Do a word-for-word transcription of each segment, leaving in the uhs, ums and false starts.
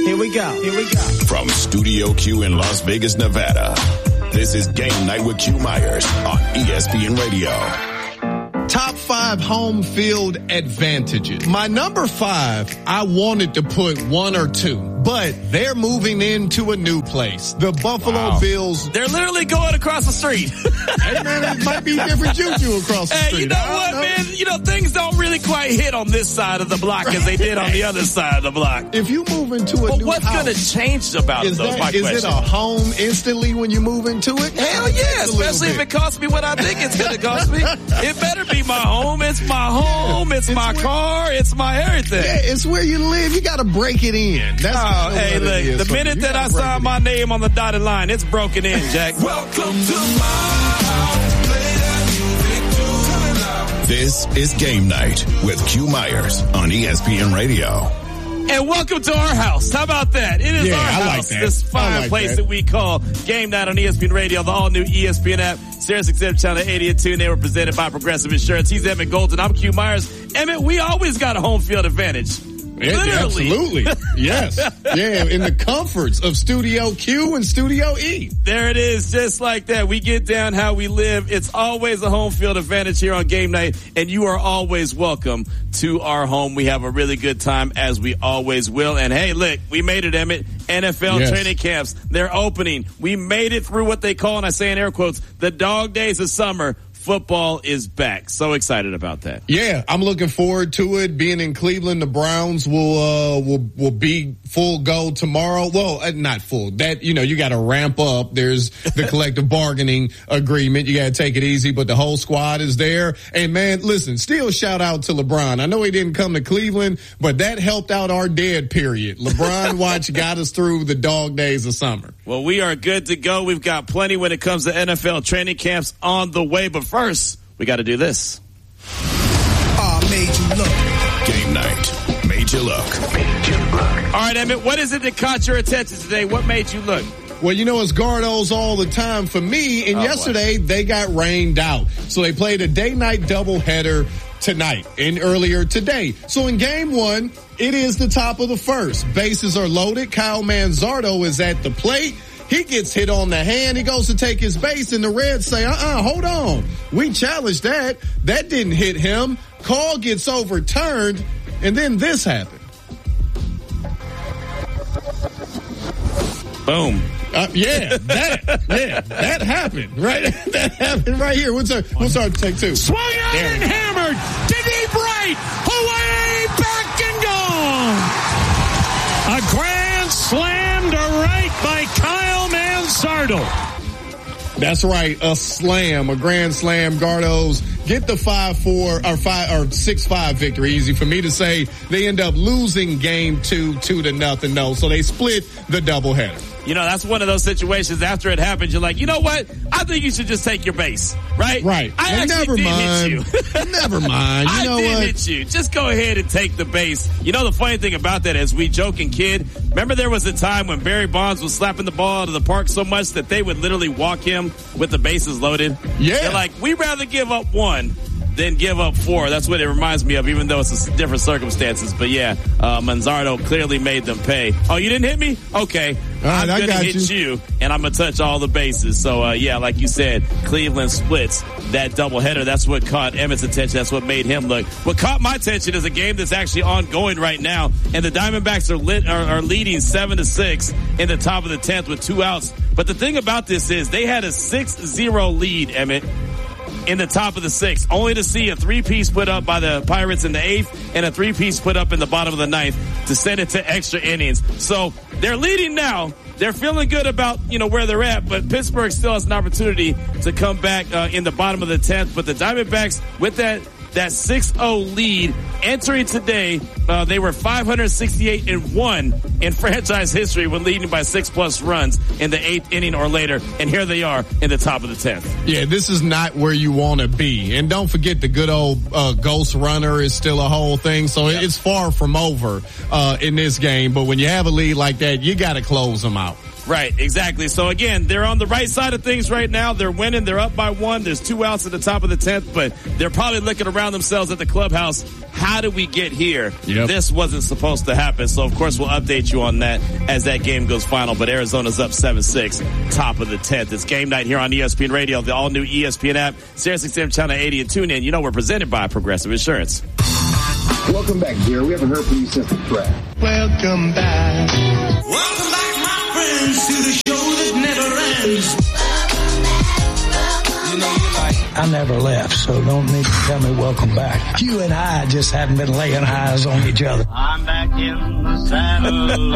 Here we go. Here we go. From Studio Q in Las Vegas, Nevada, this is Game Night with Q Myers on E S P N Radio. Top five home field advantages. My number five, I wanted to put one or two, but they're moving into a new place. The Buffalo wow. Bills. They're literally going across the street. Hey, man, it might be different juju across the hey, street. You know what, know. man? You know, things don't really quite hit on this side of the block as they did on the other side of the block. If you move into a but new what's house. What's going to change about is it, though, that, my is question. Is it a home instantly when you move into it? Hell yeah, especially if it costs me what I think it's going to cost me. It better be my home. It's my home. It's, it's my where, car. It's my everything. Yeah, it's where you live. You got to break it in. That's oh, hey, look, the minute that I sign my name on the dotted line, it's broken in, Jack. Welcome to my house. This is Game Night with Q Myers on E S P N Radio. And welcome to our house. How about that? It is yeah, our I house. Like this fine like place that. that we call Game Night on E S P N Radio, the all-new E S P N app, Sirius X M Channel eighty and two, and they were presented by Progressive Insurance. He's Emmett Golden. I'm Q Myers. Emmett, we always got a home field advantage. Yeah, absolutely. Yes. Yeah, in the comforts of Studio Q and Studio E. There it is, just like that. We get down how we live. It's always a home field advantage here on Game Night, and you are always welcome to our home. We have a really good time, as we always will. And hey, look, we made it, Emmett. N F L yes. training camps, they're opening. We made it through what they call, and I say in air quotes, the dog days of summer. Football is back. So excited about that. Yeah, I'm looking forward to it. Being in Cleveland, the Browns will uh will will be full go tomorrow. Well, uh, not full. That, you know, you got to ramp up. There's the collective bargaining agreement. You got to take it easy, but the whole squad is there. And man, listen, still shout out to LeBron. I know he didn't come to Cleveland, but that helped out our dead period. LeBron watch got us through the dog days of summer. Well, we are good to go. We've got plenty when it comes to N F L training camps on the way, but first, we got to do this. Ah, uh, made you look. Game Night. Made you look. Made you look. All right, Emmett, what is it that caught your attention today? What made you look? Well, you know, it's Gardos all the time for me, and oh, yesterday boy. they got rained out. So they played a day-night doubleheader tonight and earlier today. So in game one, it is the top of the first. Bases are loaded. Kyle Manzardo is at the plate. He gets hit on the hand. He goes to take his base, and the Reds say, uh-uh, hold on. We challenged that. That didn't hit him. Call gets overturned, and then this happened. Boom. Uh, yeah, that, yeah, that happened, right? That happened right here. What's our, what's our take two? Swung out there. And hammered to deep right. Away, back and gone. A grand slam to right by Kyle Manzardo. That's right, a slam, a grand slam. Gardos get the five four or five or six five victory. Easy for me to say. They end up losing game two, two to nothing. No, so they split the doubleheader. You know, that's one of those situations after it happens, you're like, you know what? I think you should just take your base, right? Right. I well, actually never did mind. hit you. Never mind. You I know did what? hit you. Just go ahead and take the base. You know, the funny thing about that is we joke and kid. Remember there was a time when Barry Bonds was slapping the ball out of the park so much that they would literally walk him with the bases loaded? Yeah. They're like, we'd rather give up one than give up four. That's what it reminds me of, even though it's a different circumstances. But yeah, uh, Manzardo clearly made them pay. Oh, you didn't hit me? Okay. Right, I'm going to hit you. you, and I'm going to touch all the bases. So, uh, yeah, like you said, Cleveland splits that doubleheader. That's what caught Emmett's attention. That's what made him look. What caught my attention is a game that's actually ongoing right now, and the Diamondbacks are, lit, are, are leading seven to six in the top of the tenth with two outs. But the thing about this is they had a six zero lead, Emmett, in the top of the sixth, only to see a three-piece put up by the Pirates in the eighth and a three-piece put up in the bottom of the ninth to send it to extra innings. So they're leading now. They're feeling good about, you know, where they're at, but Pittsburgh still has an opportunity to come back uh, in the bottom of the tenth. But the Diamondbacks, with that that six oh lead entering today, uh, they were five hundred sixty-eight and one in franchise history when leading by six plus runs in the eighth inning or later. And here they are in the top of the tenth. Yeah, this is not where you want to be. And don't forget the good old uh, ghost runner is still a whole thing. So yep. It's far from over uh, in this game. But when you have a lead like that, you got to close them out. Right, exactly. So, again, they're on the right side of things right now. They're winning. They're up by one. There's two outs at the top of the tenth, but they're probably looking around themselves at the clubhouse. How did we get here? Yep. This wasn't supposed to happen. So, of course, we'll update you on that as that game goes final. But Arizona's up seven six, top of the tenth. It's game night here on E S P N Radio, the all-new E S P N app, Sirius X M Channel eighty, and tune in. You know we're presented by Progressive Insurance. Welcome back, dear. We haven't heard from you since the draft. Welcome back. Welcome back, my friends, to the show that never ends. You know you like. I never left, so don't need to tell me welcome back. You and I just haven't been laying eyes on each other. I'm back in the saddle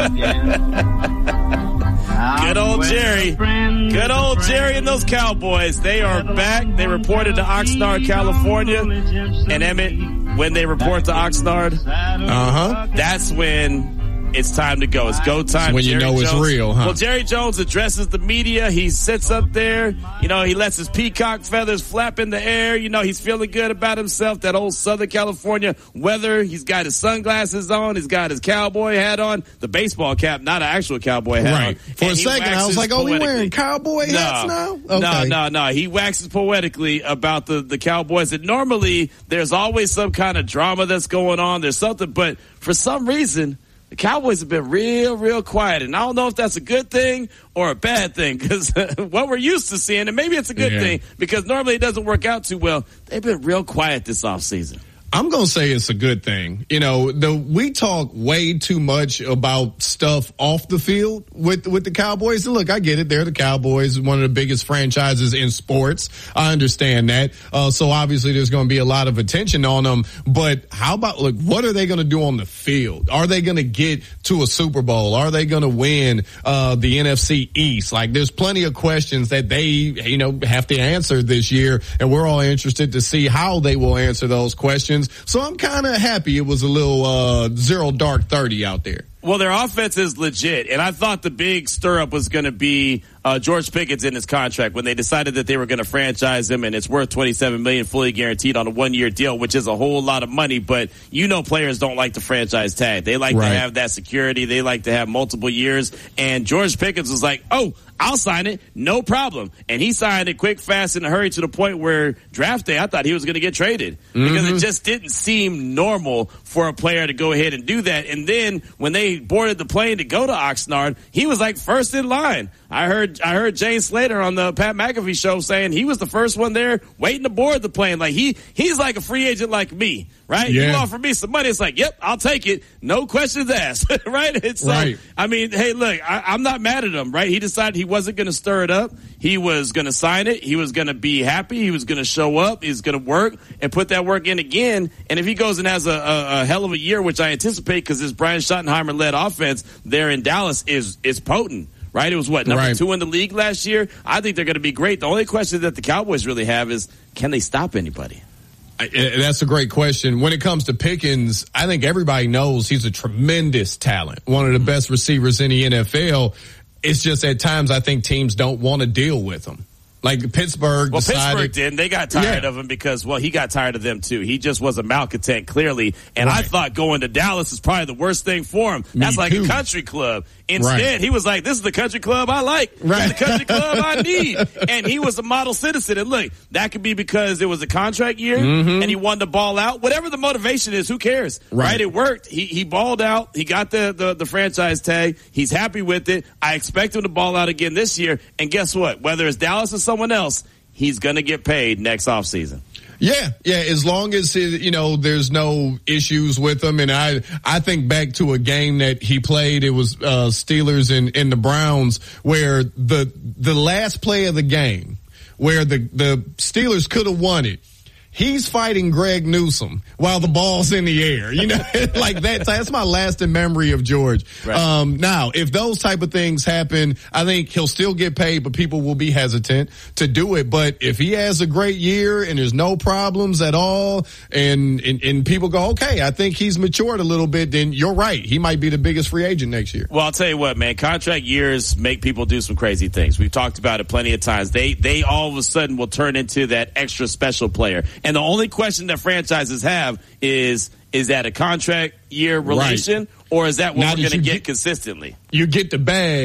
again. Good old Jerry. Good old Jerry and those Cowboys. They are back. They reported to Oxnard, California. And Emmett, when they report to Oxnard, Uh-huh. that's when it's time to go. It's go time. When you Jerry know it's Jones. real, huh? Well, Jerry Jones addresses the media. He sits up there. You know, he lets his peacock feathers flap in the air. You know, he's feeling good about himself. That old Southern California weather. He's got his sunglasses on. He's got his cowboy hat on. The baseball cap, not an actual cowboy hat Right. on. For And a he second, I was waxes like, oh, we poetically. wearing cowboy hats now? Okay. No, no, no. He waxes poetically about the, the Cowboys. And normally there's always some kind of drama that's going on. There's something, but for some reason, the Cowboys have been real, real quiet. And I don't know if that's a good thing or a bad thing, because what we're used to seeing, and maybe it's a good Yeah. thing, because normally it doesn't work out too well. They've been real quiet this offseason. I'm going to say it's a good thing. You know, the, we talk way too much about stuff off the field with, with the Cowboys. And look, I get it. They're the Cowboys, one of the biggest franchises in sports. I understand that. Uh, so obviously there's going to be a lot of attention on them. But how about, look, what are they going to do on the field? Are they going to get to a Super Bowl? Are they going to win, uh, the N F C East? Like, there's plenty of questions that they, you know, have to answer this year. And we're all interested to see how they will answer those questions. So I'm kind of happy it was a little uh, zero dark thirty out there. Well, their offense is legit, and I thought the big stir-up was going to be uh, George Pickens in his contract when they decided that they were going to franchise him, and it's worth twenty-seven million dollars fully guaranteed on a one-year deal, which is a whole lot of money. But you know players don't like the franchise tag. They like Right. to have that security. They like to have multiple years. And George Pickens was like, oh, I'll sign it, no problem. And he signed it quick, fast, in a hurry to the point where draft day, I thought he was going to get traded because Mm-hmm. it just didn't seem normal for a player to go ahead and do that. And then when they boarded the plane to go to Oxnard, he was like first in line. I heard I heard Jane Slater on the Pat McAfee show saying he was the first one there waiting to board the plane. Like he he's like a free agent like me, right? Yeah. You offer me some money, it's like, yep, I'll take it. No questions asked, right? It's so, Right. I mean, hey, look, I, I'm not mad at him, right? He decided he wasn't going to stir it up. He was going to sign it. He was going to be happy. He was going to show up. He's going to work and put that work in again. And if he goes and has a, a, a hell of a year, which I anticipate because this Brian Schottenheimer-led offense there in Dallas is is potent. Right? It was what, number Right. two in the league last year? I think they're going to be great. The only question that the Cowboys really have is, can they stop anybody? I, that's a great question. When it comes to Pickens, I think everybody knows he's a tremendous talent, one of the best receivers in the N F L. It's just at times I think teams don't want to deal with him. Like Pittsburgh Well, decided. Pittsburgh did. They got tired Yeah. of him because, well, he got tired of them too. He just was a malcontent, clearly. And I Right. thought going to Dallas is probably the worst thing for him. Me That's like too. a country club. Instead, Right. he was like, this is the country club I like. Right. This is the country club I need. And he was a model citizen. And look, that could be because it was a contract year Mm-hmm. and he wanted to ball out. Whatever the motivation is, who cares? Right. Right? It worked. He, he balled out. He got the, the, the franchise tag. He's happy with it. I expect him to ball out again this year. And guess what? Whether it's Dallas or someone else, he's going to get paid next offseason. Yeah, yeah. As long as it, you know, there's no issues with him, and I, I think back to a game that he played. It was uh, Steelers and, and the Browns, where the the last play of the game, where the the Steelers could have won it. He's fighting Greg Newsome while the ball's in the air. You know, like that. That's my lasting memory of George. Right. Um, now, if those type of things happen, I think he'll still get paid, but people will be hesitant to do it. But if he has a great year and there's no problems at all, and, and, and people go, okay, I think he's matured a little bit, then you're right. He might be the biggest free agent next year. Well, I'll tell you what, man, contract years make people do some crazy things. We've talked about it plenty of times. They, they all of a sudden will turn into that extra special player. And the only question that franchises have is, is that a contract year relation, right, or is that what now we're going to get, get consistently? You get the bag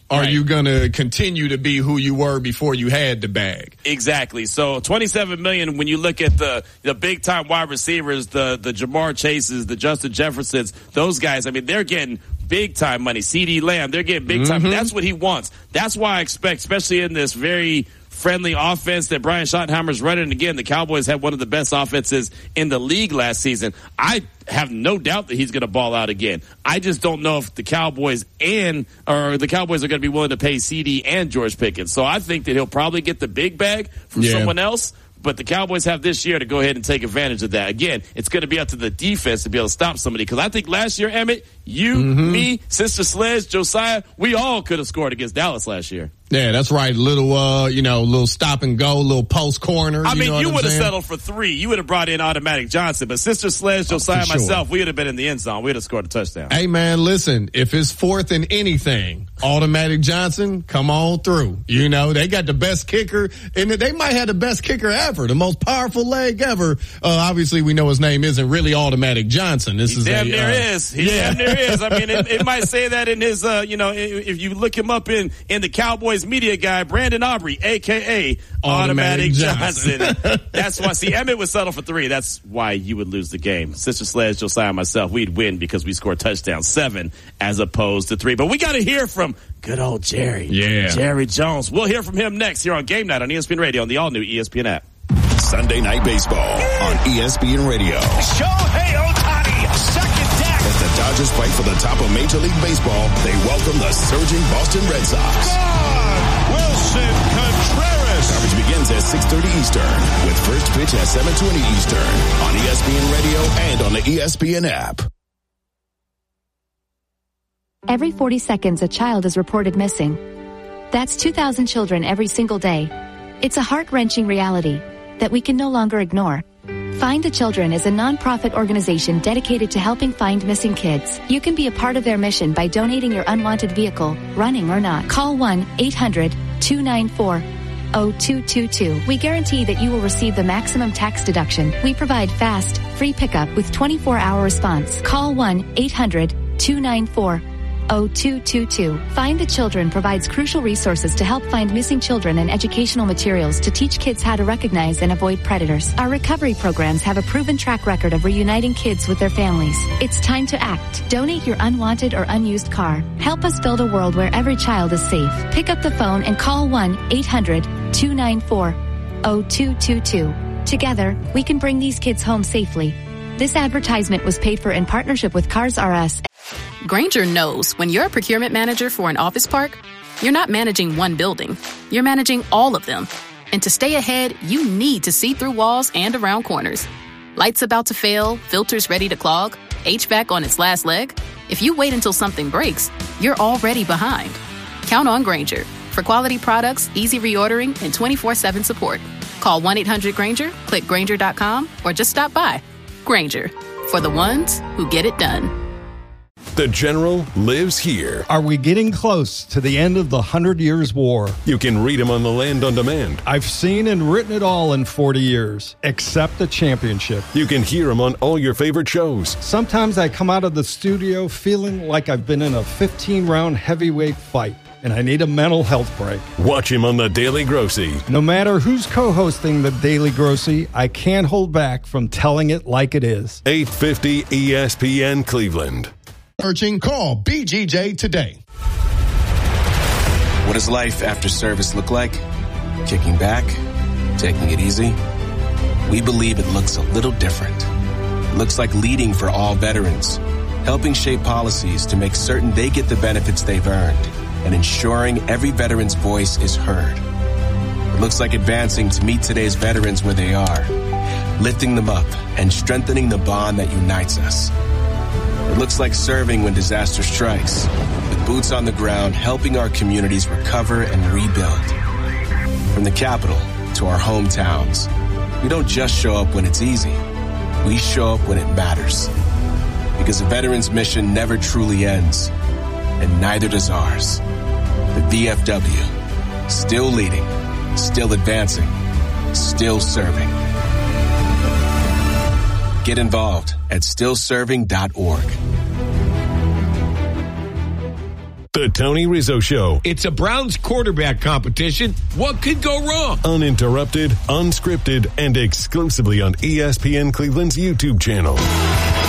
Are Right. you going to continue to be who you were before you had the bag? Exactly. So twenty-seven million dollars when you look at the, the big-time wide receivers, the, the Jamar Chases, the Justin Jeffersons, those guys, I mean, they're getting big-time money. CeeDee Lamb, they're getting big-time. Mm-hmm. That's what he wants. That's why I expect, especially in this very friendly offense that Brian Schottenheimer's running. And again, the Cowboys had one of the best offenses in the league last season. I have no doubt that he's going to ball out again. I just don't know if the Cowboys and or the Cowboys are going to be willing to pay CeeDee and George Pickens. So I think that he'll probably get the big bag from yeah. someone else. But the Cowboys have this year to go ahead and take advantage of that. Again, it's going to be up to the defense to be able to stop somebody. Because I think last year, Emmett, you, mm-hmm. me, Sister Sledge, Josiah, we all could have scored against Dallas last year. Yeah, that's right. Little, uh, you know, little stop and go, little post corner. I you mean, know you what would have saying? settled for three. You would have brought in Automatic Johnson. But Sister Sledge, Josiah, and sure. myself, we would have been in the end zone. We would have scored a touchdown. Hey, man, listen, if it's fourth in anything, Automatic Johnson, come on through. You know, they got the best kicker, and they might have the best kicker ever, the most powerful leg ever. Uh, obviously, we know his name isn't really Automatic Johnson. This he is damn a, near uh, is. He yeah. damn near is. I mean, it, it might say that in his, uh, you know, if you look him up in, in the Cowboys media guide, Brandon Aubrey, a k a. Automatic, Automatic Johnson. Johnson. That's why, see, Emmett would settle for three. That's why you would lose the game. Sister Sledge, Josiah, and myself, we'd win because we scored touchdown seven as opposed to three. But we got to hear from good old Jerry. Yeah. Jerry Jones. We'll hear from him next here on Game Night on E S P N Radio on the all-new E S P N app. Sunday Night Baseball on E S P N Radio. Shohei Ohtani, second deck. As the Dodgers fight for the top of Major League Baseball, they welcome the surging Boston Red Sox. God, Wilson Contreras. Coverage begins at six thirty Eastern with first pitch at seven twenty Eastern on E S P N Radio and on the E S P N app. Every forty seconds, a child is reported missing. That's two thousand children every single day. It's a heart-wrenching reality that we can no longer ignore. Find the Children is a non-profit organization dedicated to helping find missing kids. You can be a part of their mission by donating your unwanted vehicle, running or not. Call one eight hundred two nine four oh two two two. We guarantee that you will receive the maximum tax deduction. We provide fast, free pickup with twenty-four hour response. Call one eight hundred two nine four oh two two two. Find the Children provides crucial resources to help find missing children and educational materials to teach kids how to recognize and avoid predators. Our recovery programs have a proven track record of reuniting kids with their families. It's time to act. Donate your unwanted or unused car. Help us build a world where every child is safe. Pick up the phone and call one eight hundred two nine four oh two two two. Together, we can bring these kids home safely. This advertisement was paid for in partnership with Cars R Us. Grainger knows when you're a procurement manager for an office park, you're not managing one building. You're managing all of them. And to stay ahead, you need to see through walls and around corners. Lights about to fail, filters ready to clog, H V A C on its last leg. If you wait until something breaks, you're already behind. Count on Grainger for quality products, easy reordering, and twenty-four seven support. Call one eight hundred Grainger, click Grainger dot com, or just stop by. Grainger, for the ones who get it done. The General lives here. Are we getting close to the end of the Hundred Years' War? You can read him on the Land on Demand. I've seen and written it all in forty years, except the championship. You can hear him on all your favorite shows. Sometimes I come out of the studio feeling like I've been in a fifteen-round heavyweight fight, and I need a mental health break. Watch him on The Daily Grossy. No matter who's co-hosting The Daily Grossy, I can't hold back from telling it like it is. eight fifty E S P N Cleveland. Searching, call B G J today. What does life after service look like? Kicking back? Taking it easy? We believe it looks a little different. It looks like leading for all veterans, helping shape policies to make certain they get the benefits they've earned, and ensuring every veteran's voice is heard. It looks like advancing to meet today's veterans where they are, lifting them up and strengthening the bond that unites us. It looks like serving when disaster strikes, with boots on the ground helping our communities recover and rebuild. From the capital to our hometowns, we don't just show up when it's easy. We show up when it matters. Because a veteran's mission never truly ends, and neither does ours. The V F W, still leading, still advancing, still serving. Get involved at still serving dot org. The Tony Rizzo Show. It's a Browns quarterback competition. What could go wrong? Uninterrupted, unscripted, and exclusively on E S P N Cleveland's YouTube channel.